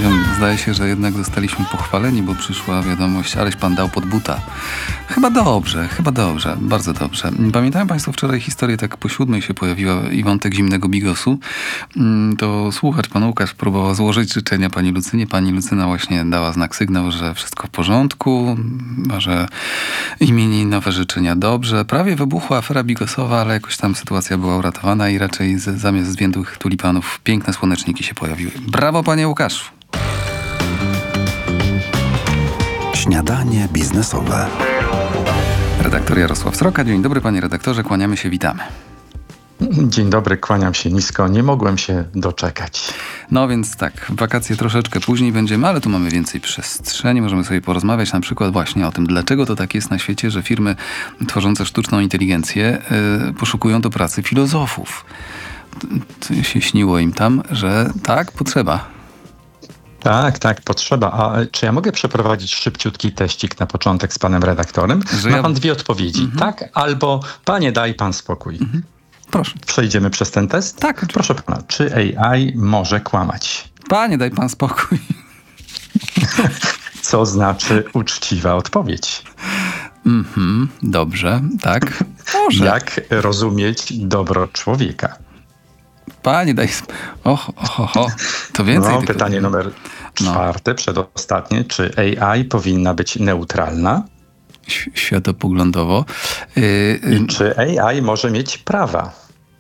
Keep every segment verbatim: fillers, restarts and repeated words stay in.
wiem, zdaje się, że jednak zostaliśmy pochwaleni, bo przyszła wiadomość, aleś pan dał pod buta. Chyba dobrze, chyba dobrze, bardzo dobrze. Pamiętają państwo, wczoraj historię, tak po siódmej się pojawiła i wątek zimnego bigosu. To słuchacz, pan Łukasz, próbował złożyć życzenia pani Lucynie. Pani Lucyna właśnie dała znak, sygnał, że wszystko w porządku, że imieninowe życzenia dobrze. Prawie wybuchła afera bigosowa, ale jakoś tam sytuacja była uratowana i raczej z, zamiast zwiędłych tulipanów piękne słoneczniki się pojawiły. Brawo, panie Łukaszu! Śniadanie biznesowe. Redaktor Jarosław Sroka. Dzień dobry, panie redaktorze, kłaniamy się, witamy. Dzień dobry, kłaniam się nisko. Nie mogłem się doczekać. No więc tak, wakacje troszeczkę później będziemy, ale tu mamy więcej przestrzeni. Możemy sobie porozmawiać na przykład właśnie o tym, dlaczego to tak jest na świecie, że firmy tworzące sztuczną inteligencję yy, poszukują do pracy filozofów. To się śniło im tam, że tak, potrzeba. Tak, tak, potrzeba. A czy ja mogę przeprowadzić szybciutki teścik na początek z panem redaktorem? Że Ma ja... pan dwie odpowiedzi, mhm. tak? Albo panie, daj pan spokój. Mhm. Proszę. Przejdziemy przez ten test? Tak. Proszę pana, czy A I może kłamać? Panie, daj pan spokój. Co znaczy uczciwa odpowiedź? Mhm, dobrze, tak. Może. Jak rozumieć dobro człowieka? Panie, daj sp- Och, och, och, och. To więcej. No, tylko... pytanie numer czwarte, no. przedostatnie. Czy A I powinna być neutralna? Ś- światopoglądowo. Yy, I czy A I może mieć prawa?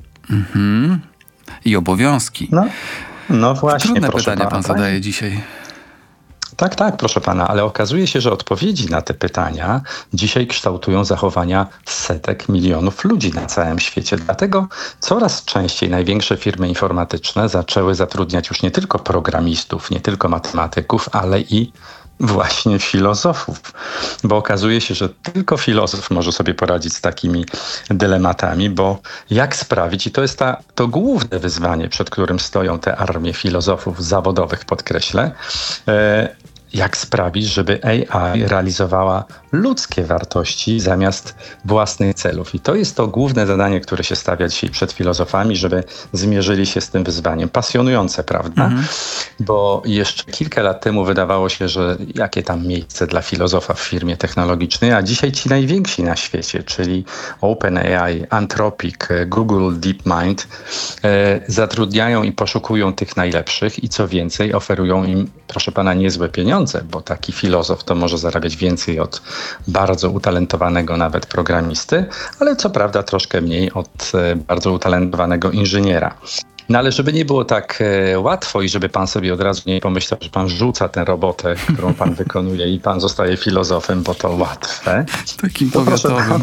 Mhm. I obowiązki. No, no właśnie. Trudne proszę pytania pana, pan zadaje dzisiaj. Tak, tak, proszę pana, ale okazuje się, że odpowiedzi na te pytania dzisiaj kształtują zachowania setek milionów ludzi na całym świecie. Dlatego coraz częściej największe firmy informatyczne zaczęły zatrudniać już nie tylko programistów, nie tylko matematyków, ale i właśnie filozofów, bo okazuje się, że tylko filozof może sobie poradzić z takimi dylematami, bo jak sprawić, i to jest ta, to główne wyzwanie, przed którym stoją te armie filozofów zawodowych, podkreślę, e, jak sprawić, żeby A I realizowała ludzkie wartości zamiast własnych celów. I to jest to główne zadanie, które się stawia dzisiaj przed filozofami, żeby zmierzyli się z tym wyzwaniem. Pasjonujące, prawda? Mhm. Bo jeszcze kilka lat temu wydawało się, że jakie tam miejsce dla filozofa w firmie technologicznej, a dzisiaj ci najwięksi na świecie, czyli OpenAI, Anthropic, Google DeepMind, e, zatrudniają i poszukują tych najlepszych i co więcej, oferują im, proszę pana, niezłe pieniądze, bo taki filozof to może zarabiać więcej od bardzo utalentowanego nawet programisty, ale co prawda troszkę mniej od bardzo utalentowanego inżyniera. No ale żeby nie było tak e, łatwo i żeby pan sobie od razu nie pomyślał, że pan rzuca tę robotę, którą pan wykonuje i pan zostaje filozofem, bo to łatwe. Takim powiatowym.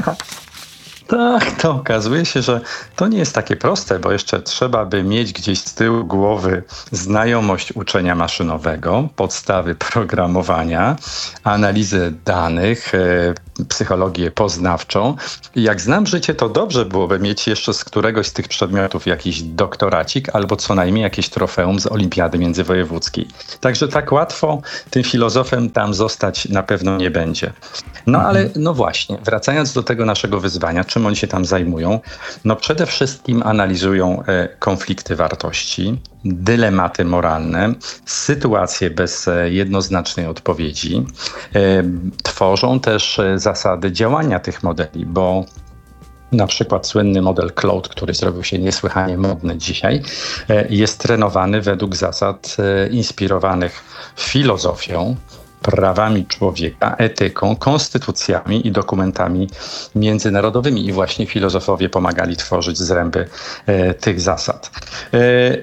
Tak, to okazuje się, że to nie jest takie proste, bo jeszcze trzeba by mieć gdzieś z tyłu głowy znajomość uczenia maszynowego, podstawy programowania, analizę danych, e, psychologię poznawczą. I jak znam życie, to dobrze byłoby mieć jeszcze z któregoś z tych przedmiotów jakiś doktoracik albo co najmniej jakieś trofeum z olimpiady międzywojewódzkiej. Także tak łatwo tym filozofem tam zostać na pewno nie będzie. No ale no właśnie, wracając do tego naszego wyzwania, czym oni się tam zajmują? No przede wszystkim analizują e, konflikty wartości, dylematy moralne, sytuacje bez e, jednoznacznej odpowiedzi. E, tworzą też e, zasady działania tych modeli, bo na przykład słynny model Claude, który zrobił się niesłychanie modny dzisiaj, e, jest trenowany według zasad e, inspirowanych filozofią, prawami człowieka, etyką, konstytucjami i dokumentami międzynarodowymi. I właśnie filozofowie pomagali tworzyć zręby e, tych zasad. E,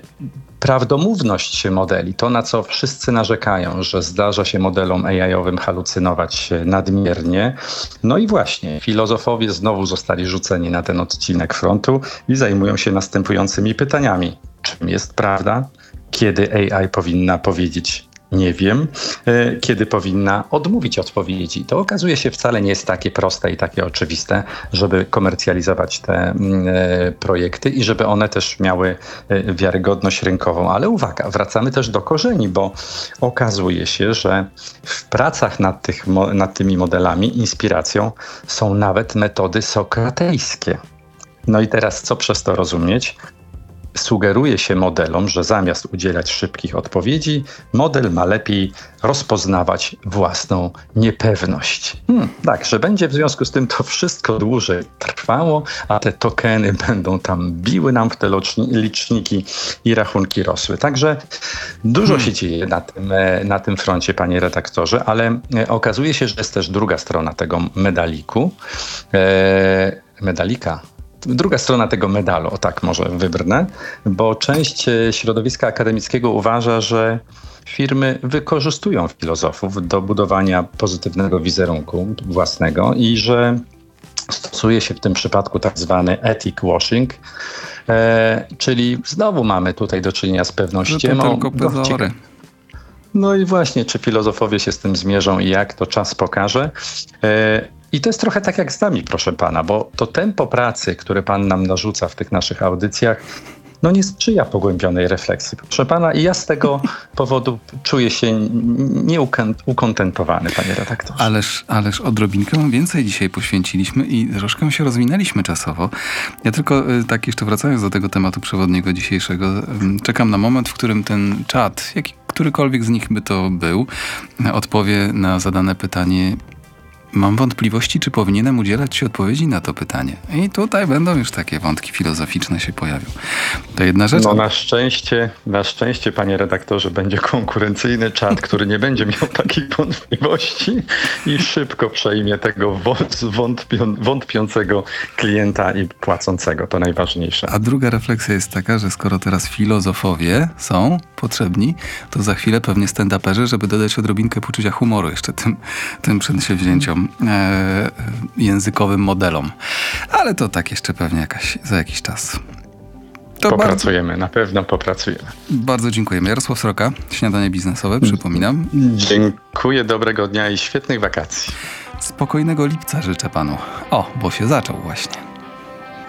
Prawdomówność modeli, to na co wszyscy narzekają, że zdarza się modelom A I-owym halucynować nadmiernie. No i właśnie, filozofowie znowu zostali rzuceni na ten odcinek frontu i zajmują się następującymi pytaniami. Czym jest prawda? Kiedy A I powinna powiedzieć nie wiem, kiedy powinna odmówić odpowiedzi. To okazuje się wcale nie jest takie proste i takie oczywiste, żeby komercjalizować te projekty i żeby one też miały wiarygodność rynkową. Ale uwaga, wracamy też do korzeni, bo okazuje się, że w pracach nad, tych, nad tymi modelami inspiracją są nawet metody sokratejskie. No i teraz co przez to rozumieć? sugeruje się modelom, że zamiast udzielać szybkich odpowiedzi, model ma lepiej rozpoznawać własną niepewność. Hmm, tak, że będzie w związku z tym to wszystko dłużej trwało, a te tokeny będą tam biły nam w te liczniki i rachunki rosły. Także dużo hmm. się dzieje na tym, na tym froncie, panie redaktorze, ale okazuje się, że jest też druga strona tego medaliku. E, medalika. Druga strona tego medalu, o tak może wybrnę, bo część środowiska akademickiego uważa, że firmy wykorzystują filozofów do budowania pozytywnego wizerunku własnego i że stosuje się w tym przypadku tak zwany ethic washing, e, czyli znowu mamy tutaj do czynienia z pewną ściemą. To tylko pozory. No i właśnie, czy filozofowie się z tym zmierzą i jak, to czas pokaże. E, I to jest trochę tak jak z nami, proszę pana, bo to tempo pracy, które pan nam narzuca w tych naszych audycjach, no nie sprzyja pogłębionej refleksji. Proszę pana, i ja z tego powodu czuję się nieukontentowany, panie redaktorze. Ależ, ależ odrobinkę więcej dzisiaj poświęciliśmy i troszkę się rozwinęliśmy czasowo. Ja tylko tak jeszcze wracając do tego tematu przewodniego dzisiejszego, czekam na moment, w którym ten czat, jaki, którykolwiek z nich by to był, odpowie na zadane pytanie: mam wątpliwości, czy powinienem udzielać ci odpowiedzi na to pytanie. I tutaj będą już takie wątki filozoficzne się pojawią. To jedna rzecz. No na szczęście, na szczęście, panie redaktorze, będzie konkurencyjny czat, który nie będzie miał takich wątpliwości i szybko przejmie tego wątpią, wątpiącego klienta i płacącego. To najważniejsze. A druga refleksja jest taka, że skoro teraz filozofowie są potrzebni, to za chwilę pewnie stand-uperzy, żeby dodać odrobinkę poczucia humoru jeszcze tym, tym przedsięwzięciom e, językowym modelom. Ale to tak jeszcze pewnie jakaś, za jakiś czas. To popracujemy, bardzo, na pewno popracujemy. Bardzo dziękujemy. Jarosław Sroka, Śniadanie Biznesowe, przypominam. Dziękuję, dobrego dnia i świetnych wakacji. Spokojnego lipca życzę panu. O, bo się zaczął właśnie.